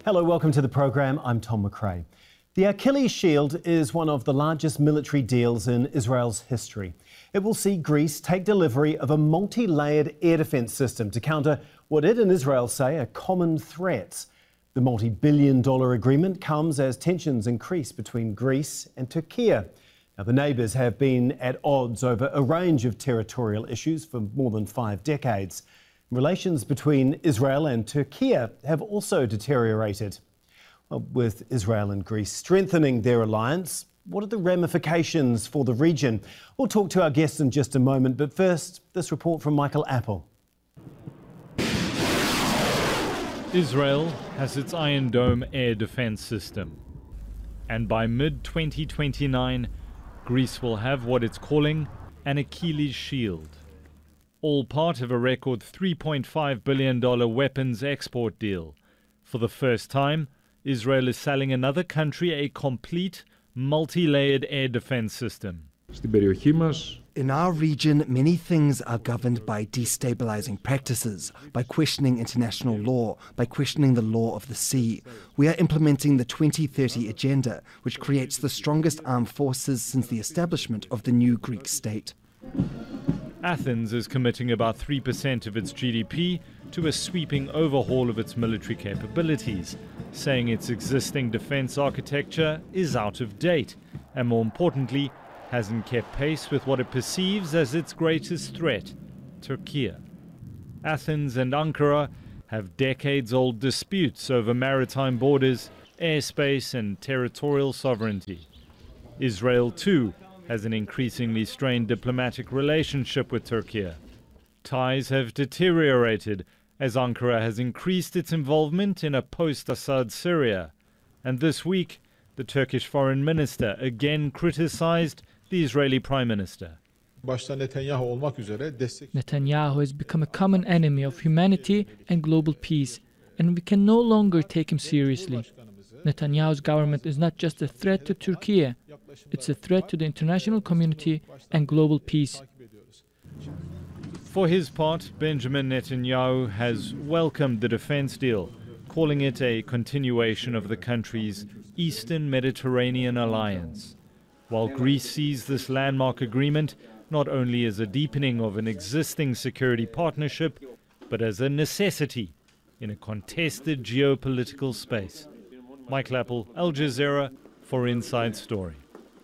Hello, welcome to the program. I'm Tom McRae. The Achilles Shield is one of the largest military deals in Israel's history. It will see Greece take delivery of a multi-layered air defence system to counter what it and Israel say are common threats. The multi-billion-dollar agreement comes as tensions increase between Greece and Turkey. Now, the neighbours have been at odds over a range of territorial issues for more than 5 decades. Relations between Israel and Turkey have also deteriorated. Well, with Israel and Greece strengthening their alliance, what are the ramifications for the region? We'll talk to our guests in just a moment, but first, this report from Michael Apple. Israel has its Iron Dome air defense system. And by mid-2029, Greece will have what it's calling an Achilles Shield. All part of a record $3.5 billion weapons export deal. For the first time, Israel is selling another country a complete, multi-layered air defense system. In our region, many things are governed by destabilizing practices, by questioning international law, by questioning the law of the sea. We are implementing the 2030 Agenda, which creates the strongest armed forces since the establishment of the new Greek state. Athens is committing about 3% of its GDP to a sweeping overhaul of its military capabilities, saying its existing defense architecture is out of date and, more importantly, hasn't kept pace with what it perceives as its greatest threat, Turkey. Athens and Ankara have decades-old disputes over maritime borders, airspace and territorial sovereignty. Israel, too, has an increasingly strained diplomatic relationship with Turkey. Ties have deteriorated as Ankara has increased its involvement in a post-Assad Syria. And this week, the Turkish foreign minister again criticized the Israeli prime minister. Netanyahu has become a common enemy of humanity and global peace, and we can no longer take him seriously. Netanyahu's government is not just a threat to Turkey, it's a threat to the international community and global peace. For his part, Benjamin Netanyahu has welcomed the defense deal, calling it a continuation of the country's Eastern Mediterranean alliance. While Greece sees this landmark agreement not only as a deepening of an existing security partnership, but as a necessity in a contested geopolitical space. Michael Apple, Al Jazeera, for Inside Story.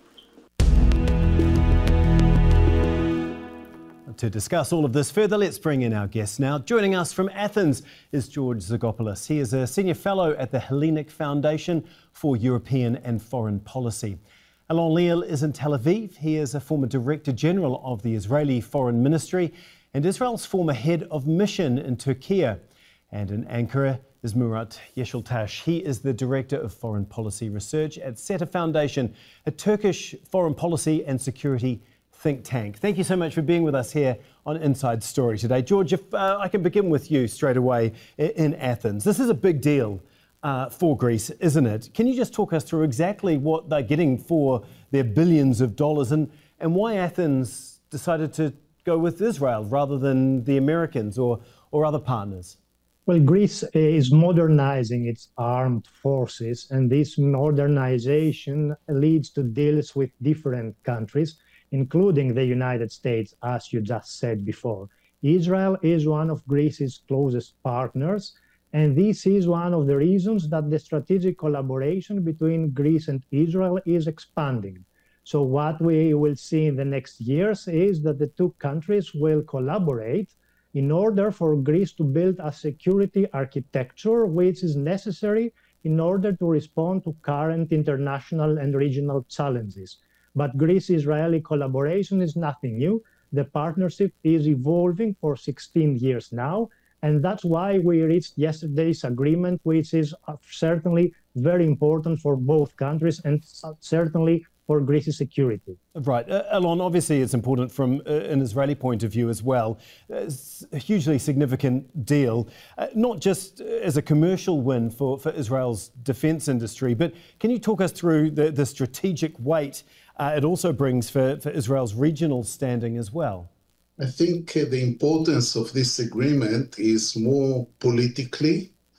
To discuss all of this further, let's bring in our guest now. Joining us from Athens is George Zagopoulos. He is a senior fellow at the Hellenic Foundation for European and Foreign Policy. Alon Liel is in Tel Aviv. He is a former Director General of the Israeli Foreign Ministry and Israel's former head of mission in Turkey. And in Ankara is Murat Yeşiltaş. He is the Director of Foreign Policy Research at SETA Foundation, a Turkish foreign policy and security think tank. Thank you so much for being with us here on Inside Story today. George, if I can begin with you straight away in Athens. This is a big deal for Greece, isn't it? Can you just talk us through exactly what they're getting for their billions of dollars and why Athens decided to go with Israel rather than the Americans or other partners? Well, Greece is modernizing its armed forces, and this modernization leads to deals with different countries, including the United States, as you just said before. Israel is one of Greece's closest partners, and this is one of the reasons that the strategic collaboration between Greece and Israel is expanding. So what we will see in the next years is that the two countries will collaborate in order for Greece to build a security architecture which is necessary in order to respond to current international and regional challenges. But Greece-Israeli collaboration is nothing new. The partnership is evolving for 16 years now, and that's why we reached yesterday's agreement, which is certainly very important for both countries and certainly for Greece's security. Right. Alon, obviously it's important from an Israeli point of view as well. It's a hugely significant deal, not just as a commercial win for Israel's defence industry, but can you talk us through the strategic weight it also brings for Israel's regional standing as well? I think the importance of this agreement is more politically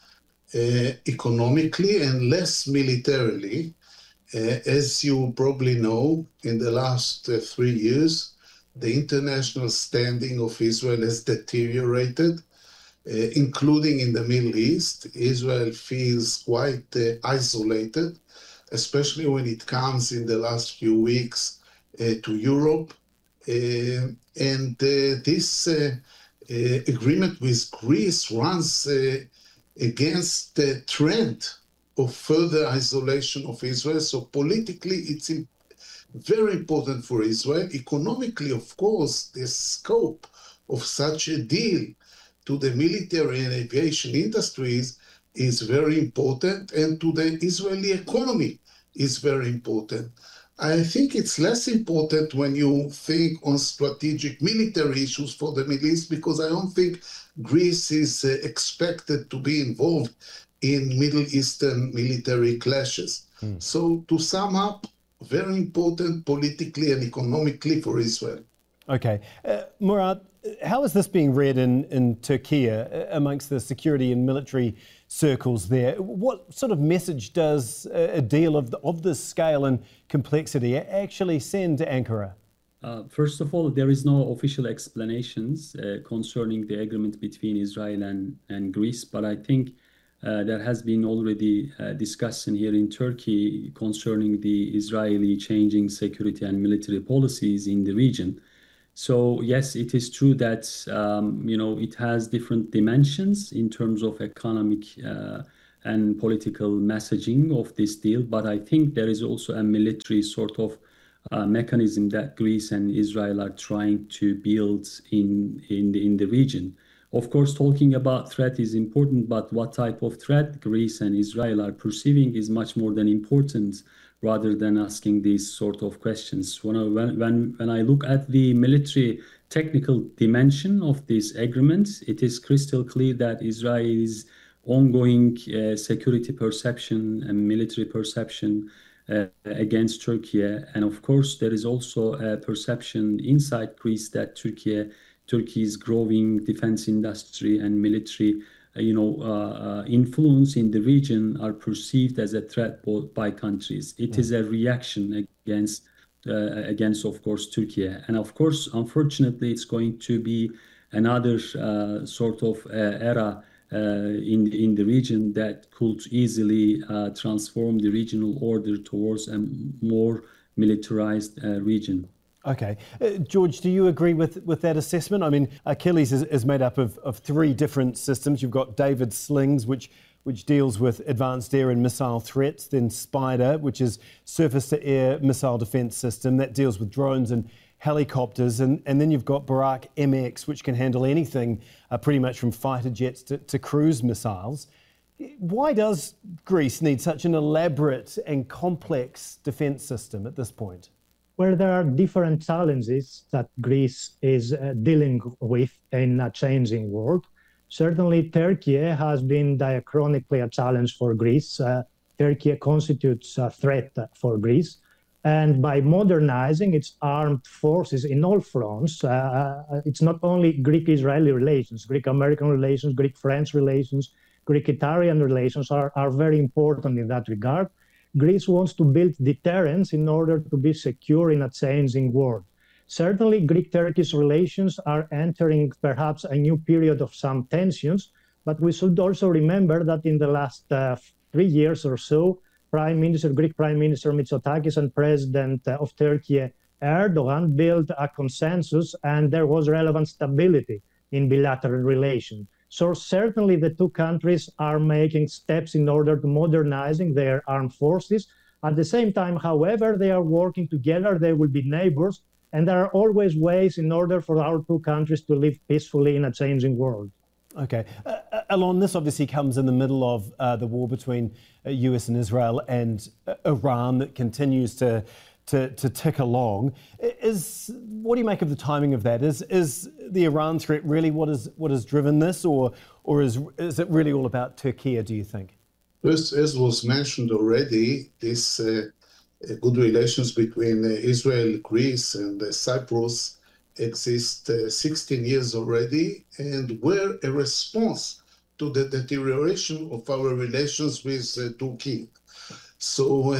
economically and less militarily. As you probably know, in the last 3 years, the international standing of Israel has deteriorated, including in the Middle East. Israel feels quite isolated, especially when it comes in the last few weeks to Europe. And this agreement with Greece runs against the trend of further isolation of Israel. So politically, it's very important for Israel. Economically, of course, the scope of such a deal to the military and aviation industries is very important, and to the Israeli economy is very important. I think it's less important when you think on strategic military issues for the Middle East, because I don't think Greece is expected to be involved in Middle Eastern military clashes. So to sum up, very important politically and economically for Israel. Okay. Murat, how is this being read in Turkey amongst the security and military circles there? What sort of message does a deal of this scale and complexity actually send to Ankara? First of all, there is no official explanations concerning the agreement between Israel and Greece, but I think there has been already discussion here in Turkey concerning the Israeli changing security and military policies in the region. So yes, it is true that it has different dimensions in terms of economic and political messaging of this deal, but I think there is also a military sort of mechanism that Greece and Israel are trying to build in the region. Of course, talking about threat is important, but what type of threat Greece and Israel are perceiving is much more than important, rather than asking these sort of questions. When I look at the military technical dimension of this agreement, it is crystal clear that Israel's ongoing security perception and military perception against Turkey. And of course, there is also a perception inside Greece that Turkey's growing defense industry and military influence in the region are perceived as a threat by countries. It is a reaction against, of course, Turkey. And of course, unfortunately, it's going to be another sort of era in the region that could easily transform the regional order towards a more militarized region. Okay. George, do you agree with that assessment? I mean, Achilles is made up of three different systems. You've got David Slings, which deals with advanced air and missile threats, then Spider, which is surface-to-air missile defence system that deals with drones and helicopters, and then you've got Barak MX, which can handle anything pretty much from fighter jets to cruise missiles. Why does Greece need such an elaborate and complex defence system at this point? Where there are different challenges that Greece is dealing with in a changing world. Certainly, Turkey has been diachronically a challenge for Greece. Turkey constitutes a threat for Greece. And by modernizing its armed forces in all fronts, it's not only Greek-Israeli relations, Greek-American relations, Greek-French relations, Greek-Italian relations are very important in that regard. Greece wants to build deterrence in order to be secure in a changing world. Certainly, Greek-Turkish relations are entering perhaps a new period of some tensions, but we should also remember that in the last 3 years or so, Greek Prime Minister Mitsotakis and President of Turkey Erdogan built a consensus, and there was relevant stability in bilateral relations. So certainly the two countries are making steps in order to modernizing their armed forces. At the same time, however, they are working together, they will be neighbors, and there are always ways in order for our two countries to live peacefully in a changing world. Okay. Alon, this obviously comes in the middle of the war between US and Israel and Iran that continues to tick along. What do you make of the timing of that? Is the Iran threat really what has driven this, or is it really all about Turkey, do you think? First, as was mentioned already, this good relations between Israel, Greece, and Cyprus exist 16 years already, and were a response to the deterioration of our relations with Turkey. So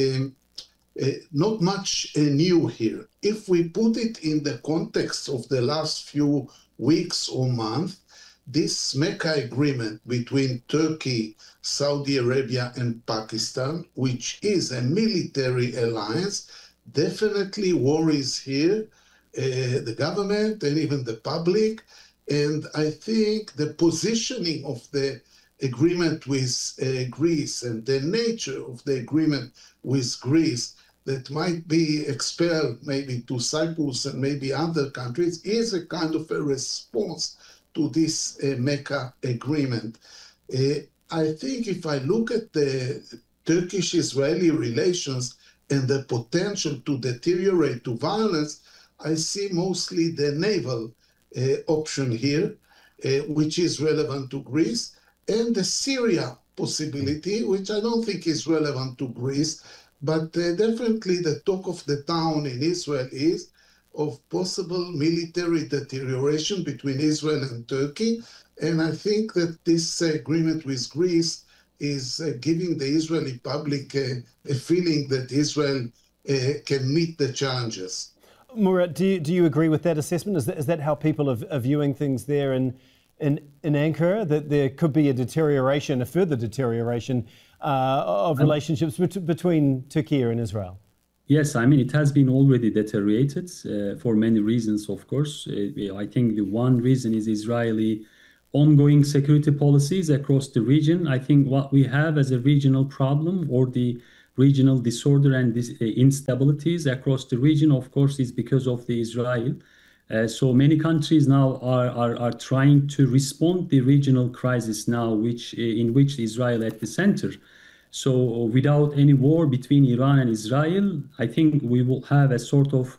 not much new here. If we put it in the context of the last few weeks or months, this Mecca agreement between Turkey, Saudi Arabia, and Pakistan, which is a military alliance, definitely worries here the government and even the public. And I think the positioning of the agreement with Greece and the nature of the agreement with Greece that might be expelled maybe to Cyprus and maybe other countries is a kind of a response to this Mecca agreement. I think if I look at the Turkish-Israeli relations and the potential to deteriorate to violence, I see mostly the naval option here, which is relevant to Greece, and the Syria possibility, which I don't think is relevant to Greece, but definitely the talk of the town in Israel is of possible military deterioration between Israel and Turkey. And I think that this agreement with Greece is giving the Israeli public a feeling that Israel can meet the challenges. Murat, do you agree with that assessment? Is that how people are viewing things there in Ankara, that there could be a further deterioration of relationships between Turkey and Israel? Yes, I mean, it has been already deteriorated for many reasons, of course. I think the one reason is Israeli ongoing security policies across the region. I think what we have as a regional problem, or the regional disorder and instabilities across the region, of course, is because of the Israel. So many countries now are trying to respond to the regional crisis now, in which Israel at the center. So without any war between Iran and Israel, I think we will have a sort of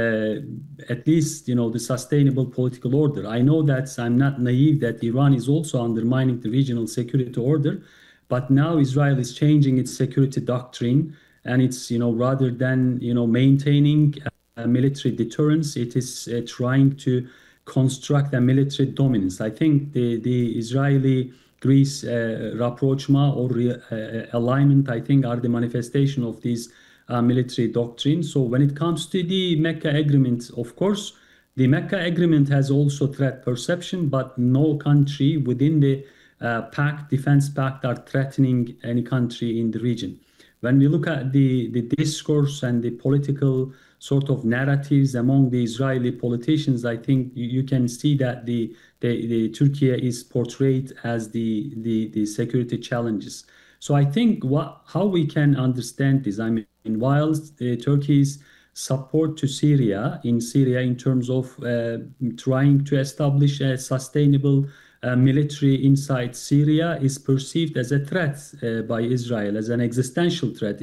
at least, the sustainable political order. I know that I'm not naive that Iran is also undermining the regional security order, but now Israel is changing its security doctrine, and it's, rather than, maintaining military deterrence, it is trying to construct a military dominance. I think the Israeli-Greece rapprochement or alignment, I think, are the manifestation of these military doctrine. So when it comes to the Mecca agreement, of course, the Mecca agreement has also threat perception, but no country within the defense pact are threatening any country in the region. When we look at the discourse and the political sort of narratives among the Israeli politicians, I think you can see that the Turkey is portrayed as the security challenges. So I think how we can understand this, I mean, whilst Turkey's support to Syria in terms of trying to establish a sustainable military inside Syria is perceived as a threat by Israel, as an existential threat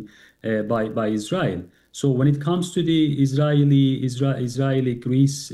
by Israel. So when it comes to the Israeli-Greece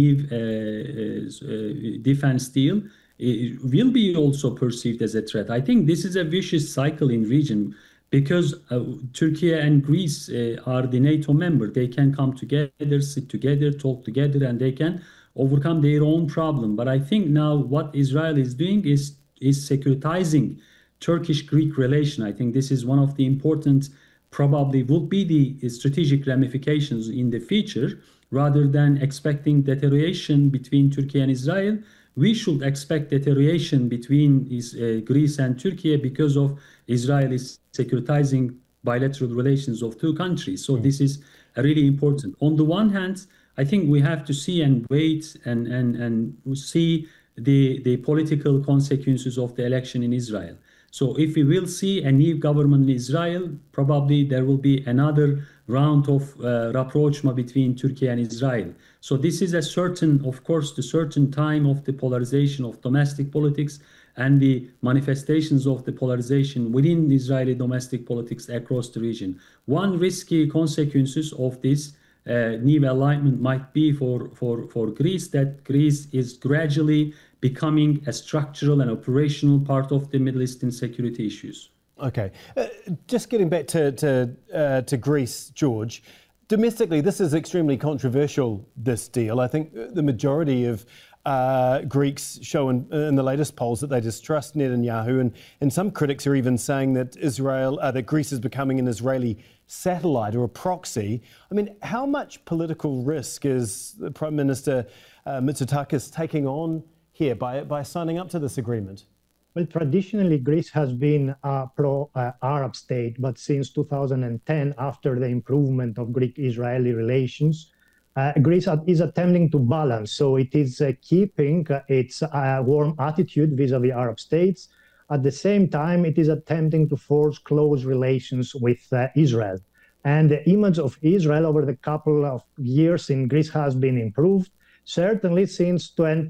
defense deal, it will be also perceived as a threat. I think this is a vicious cycle in region, because Turkey and Greece are the NATO member. They can come together, sit together, talk together, and they can overcome their own problem. But I think now what Israel is doing is securitizing Turkish-Greek relation. I think this is one of the important, probably would be the strategic ramifications in the future. Rather than expecting deterioration between Turkey and Israel, we should expect deterioration between Greece and Turkey because of Israel is securitizing bilateral relations of two countries. So this is really important. On the one hand, I think we have to see and wait and see the political consequences of the election in Israel. So if we will see a new government in Israel, probably there will be another round of rapprochement between Turkey and Israel. So this is a certain, of course, the certain time of the polarization of domestic politics and the manifestations of the polarization within Israeli domestic politics across the region. One risky consequences of this new alignment might be for Greece, that Greece is gradually becoming a structural and operational part of the Middle Eastern security issues. Okay, just getting back to Greece, George. Domestically, this is extremely controversial, this deal. I think the majority of Greeks show in the latest polls that they distrust Netanyahu, and some critics are even saying that that Greece is becoming an Israeli satellite or a proxy. I mean, how much political risk is the Prime Minister Mitsotakis taking on here by signing up to this agreement? Well, traditionally, Greece has been a pro-Arab state, but since 2010, after the improvement of Greek-Israeli relations, Greece is attempting to balance. So it is keeping its warm attitude vis-à-vis Arab states. At the same time, it is attempting to forge close relations with Israel. And the image of Israel over the couple of years in Greece has been improved. Certainly since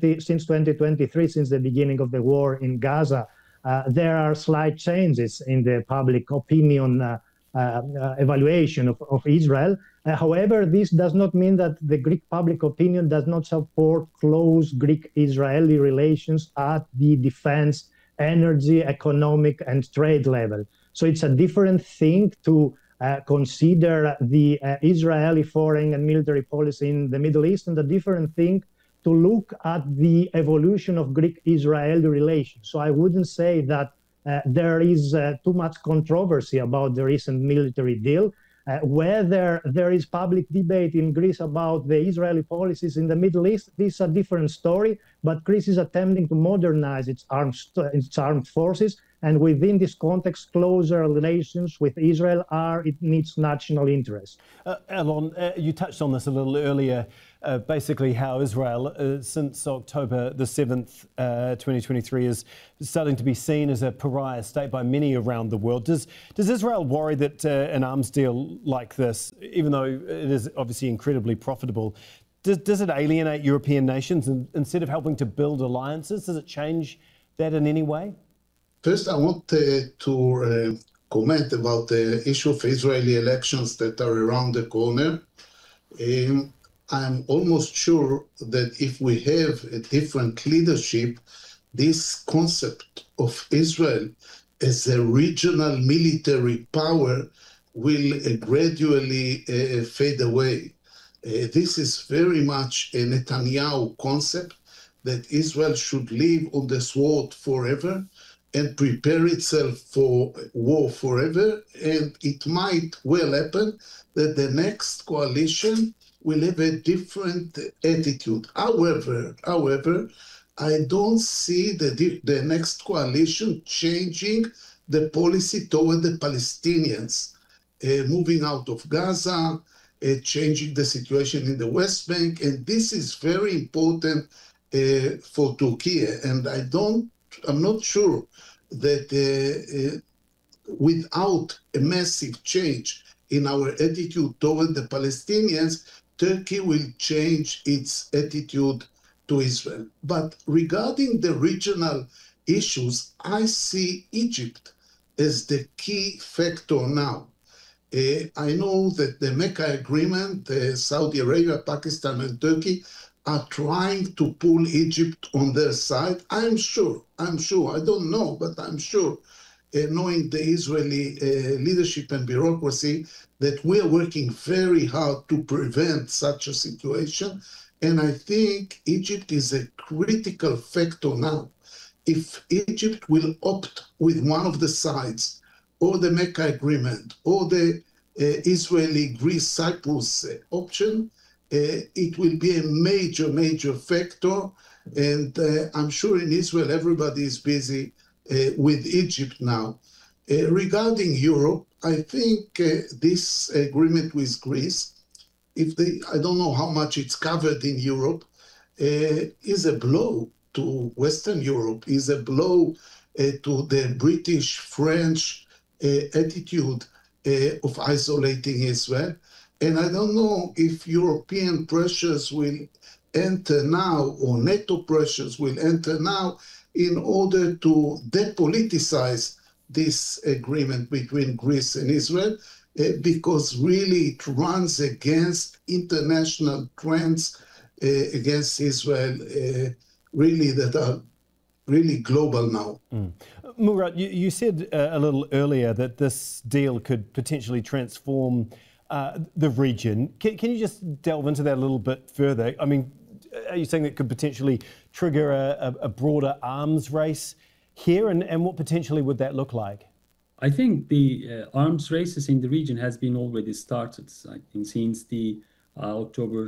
2023, since the beginning of the war in Gaza, there are slight changes in the public opinion evaluation of Israel. However, this does not mean that the Greek public opinion does not support close Greek-Israeli relations at the defense, energy, economic, and trade level. So it's a different thing to consider the Israeli foreign and military policy in the Middle East, and a different thing to look at the evolution of Greek-Israeli relations. So I wouldn't say that there is too much controversy about the recent military deal. Whether there is public debate in Greece about the Israeli policies in the Middle East, this is a different story, but Greece is attempting to modernize its armed forces, and within this context, closer relations with Israel are in its national interest. Alon, you touched on this a little earlier, basically how Israel, since October the 7th, 2023, is starting to be seen as a pariah state by many around the world. Does Israel worry that an arms deal like this, even though it is obviously incredibly profitable, does it alienate European nations instead of helping to build alliances? Does it change that in any way? First, I want to comment about the issue of Israeli elections that are around the corner. I'm almost sure that if we have a different leadership, this concept of Israel as a regional military power will gradually fade away. This is very much a Netanyahu concept that Israel should live on the sword forever and prepare itself for war forever. And it might well happen that the next coalition will have a different attitude. However, I don't see the next coalition changing the policy toward the Palestinians, moving out of Gaza, changing the situation in the West Bank. And this is very important for Turkey. And I'm not sure that without a massive change in our attitude toward the Palestinians, Turkey will change its attitude to Israel. But regarding the regional issues, I see Egypt as the key factor now. I know that the Mecca Agreement, Saudi Arabia, Pakistan, and Turkey are trying to pull Egypt on their side. I'm sure, I don't know, but I'm sure, knowing the Israeli leadership and bureaucracy, that we are working very hard to prevent such a situation. And I think Egypt is a critical factor now. If Egypt will opt with one of the sides, or the Mecca Agreement, or the Israeli-Greece-Cyprus option, it will be a major factor. And I'm sure in Israel, everybody is busy with Egypt now. Regarding Europe, I think this agreement with Greece, I don't know how much it's covered in Europe, is a blow to Western Europe, is a blow to the British-French attitude of isolating Israel. And I don't know if European pressures will enter now, or NATO pressures will enter now, in order to depoliticize this agreement between Greece and Israel, because really it runs against international trends against Israel, really that are really global now. Murat, you said a little earlier that this deal could potentially transform the region. Can you just delve into that a little bit further? I mean, are you saying that it could potentially trigger a broader arms race here, and what potentially would that look like? I think the arms races in the region has been already started. I think since the October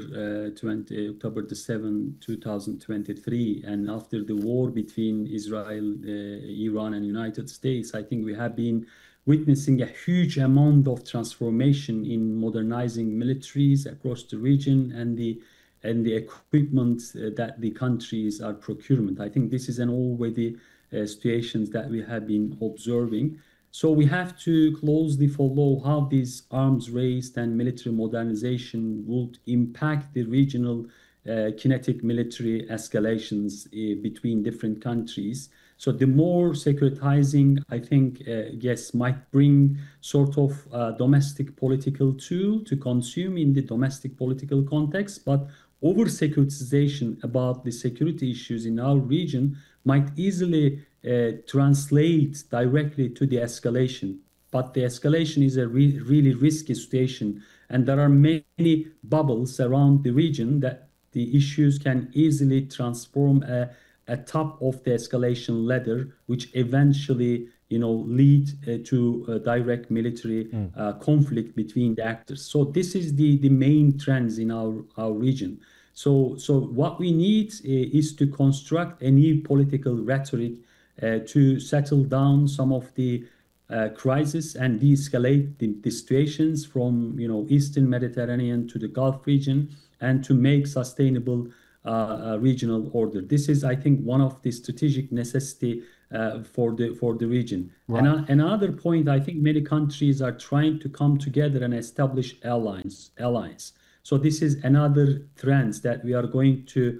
the 7th, 2023, and after the war between Israel, Iran, and United States, I think we have been witnessing a huge amount of transformation in modernizing militaries across the region and the equipment that the countries are procuring. I think this is an already situations that we have been observing. So we have to closely follow how this arms race and military modernization would impact the regional kinetic military escalations between different countries. So the more securitizing, I think, yes, might bring sort of domestic political tool to consume in the domestic political context, but over-securitization about the security issues in our region might easily translate directly to the escalation. But the escalation is a really risky situation, and there are many bubbles around the region that the issues can easily transform a top of the escalation ladder, which eventually, lead to a direct military conflict between the actors. So this is the main trends in our region. So what we need is to construct a new political rhetoric to settle down some of the crisis and de-escalate the situations from Eastern Mediterranean to the Gulf region, and to make sustainable regional order. This is, I think, one of the strategic necessity for the region. Right. And another point, I think many countries are trying to come together and establish alliance. So this is another trend that we are going to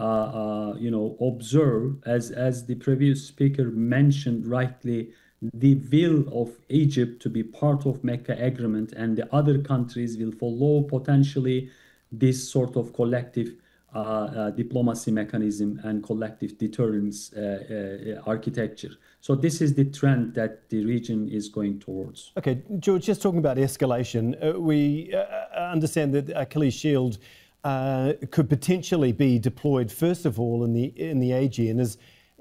observe, as the previous speaker mentioned rightly, the will of Egypt to be part of Mecca Agreement, and the other countries will follow potentially this sort of collective diplomacy mechanism and collective deterrence architecture. So this is the trend that the region is going towards. Okay, George, just talking about escalation, we understand that Achilles Shield could potentially be deployed first of all in the Aegean. Is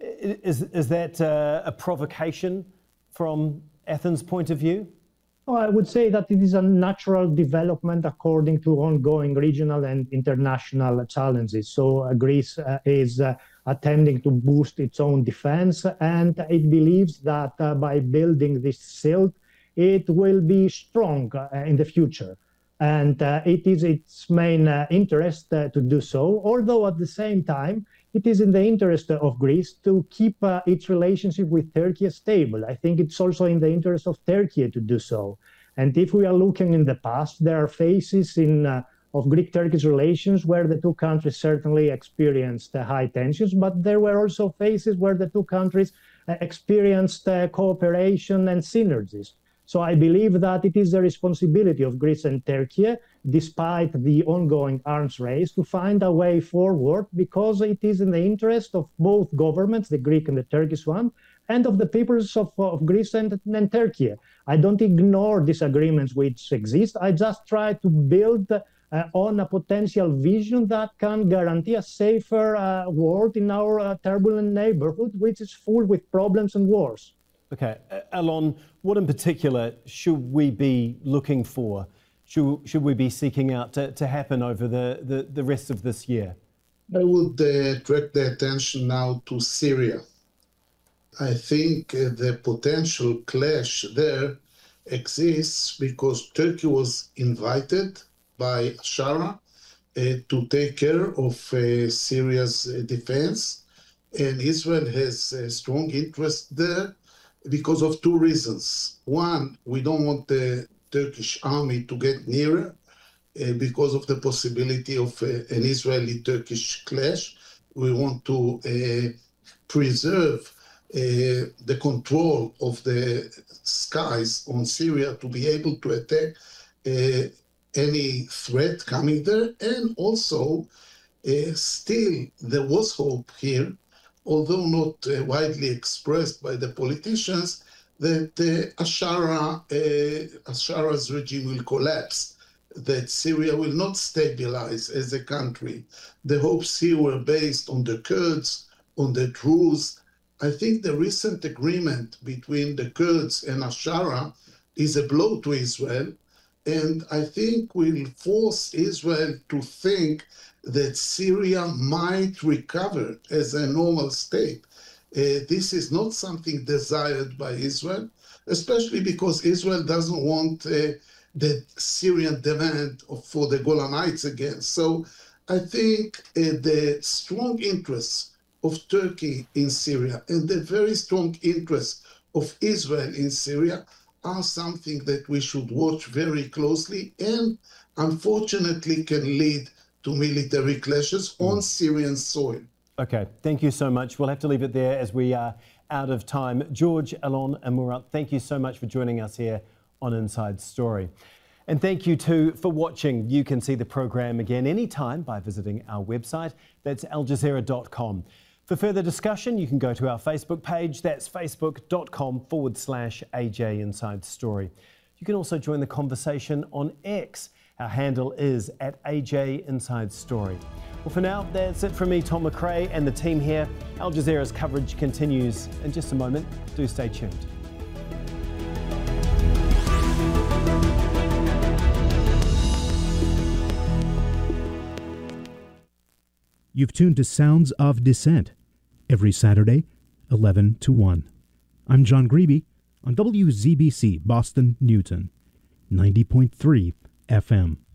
that a provocation from Athens' point of view? Oh, I would say that it is a natural development according to ongoing regional and international challenges. So Greece is attempting to boost its own defense, and it believes that by building this shield, it will be strong in the future. And it is its main interest to do so, although at the same time, it is in the interest of Greece to keep its relationship with Turkey stable. I think it's also in the interest of Turkey to do so. And if we are looking in the past, there are phases of Greek-Turkish relations where the two countries certainly experienced high tensions, but there were also phases where the two countries experienced cooperation and synergies. So I believe that it is the responsibility of Greece and Turkey, despite the ongoing arms race, to find a way forward, because it is in the interest of both governments, the Greek and the Turkish one, and of the peoples of Greece and Turkey. I don't ignore disagreements which exist. I just try to build on a potential vision that can guarantee a safer world in our turbulent neighborhood, which is full with problems and wars. Okay, Alon, what in particular should we be looking for? Should we be seeking out to happen over the rest of this year? I would direct the attention now to Syria. I think the potential clash there exists because Turkey was invited by Ankara to take care of Syria's defense, and Israel has a strong interest there because of two reasons. One, we don't want the Turkish army to get nearer because of the possibility of an Israeli-Turkish clash. We want to preserve the control of the skies on Syria to be able to attack any threat coming there. And also, still, there was hope here, although not widely expressed by the politicians, that Ankara's regime will collapse that Syria will not stabilize as a country. The hopes here were based on the Kurds, on the Druze. I think the recent agreement between the Kurds and Ashara is a blow to Israel, and I think will force Israel to think that Syria might recover as a normal state. This is not something desired by Israel, especially because Israel doesn't want the Syrian demand for the Golanites again. So I think the strong interests of Turkey in Syria and the very strong interests of Israel in Syria are something that we should watch very closely and unfortunately can lead to military clashes on Syrian soil. Okay, thank you so much. We'll have to leave it there as we are out of time. George, Alon and Murat, thank you so much for joining us here on Inside Story. And thank you too for watching. You can see the program again anytime by visiting our website. That's aljazeera.com. For further discussion, you can go to our Facebook page. That's facebook.com/AJ Inside Story. You can also join the conversation on X. Our handle is @AJ Inside Story. Well, for now, that's it from me, Tom McRae, and the team here. Al Jazeera's coverage continues in just a moment. Do stay tuned. You've tuned to Sounds of Dissent every Saturday, 11 to 1. I'm John Greeby on WZBC Boston Newton, 90.3 FM.